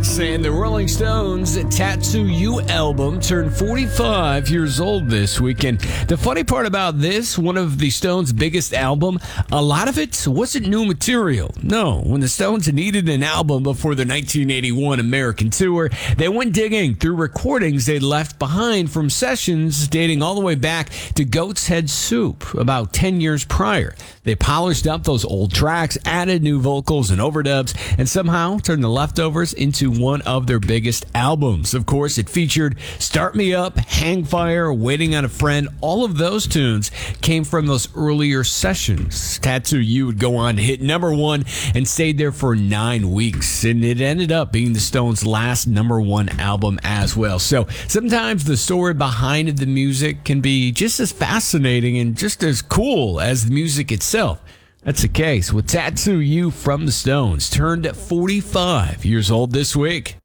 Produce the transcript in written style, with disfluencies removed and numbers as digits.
And the Rolling Stones' Tattoo You album turned 45 years old this week. And the funny part about this, one of the Stones' biggest album, a lot of it wasn't new material. No, when the Stones needed an album before their 1981 American tour, they went digging through recordings they'd left behind from sessions dating all the way back to Goat's Head Soup about 10 years prior. They polished up those old tracks, added new vocals and overdubs, and somehow turned the leftovers into one of their biggest albums. Of course, it featured Start Me Up, Hang Fire, Waiting on a Friend. All of those tunes came from those earlier sessions. Tattoo You would go on to hit number one and stayed there for 9 weeks. And it ended up being the Stones' last number one album as well. So sometimes the story behind the music can be just as fascinating and just as cool as the music itself. That's the case with Tattoo You from the Stones, turned 45 years old this week.